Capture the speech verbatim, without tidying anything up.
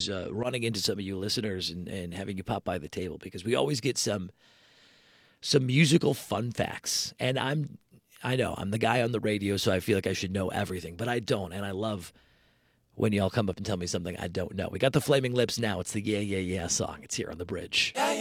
was uh, running into some of you listeners and, and having you pop by the table because we always get some some musical fun facts. And I'm I know I'm the guy on the radio, so I feel like I should know everything, but I don't. And I love when y'all come up and tell me something I don't know. We got the Flaming Lips now. It's the Yeah, Yeah, Yeah song. It's here on The Bridge.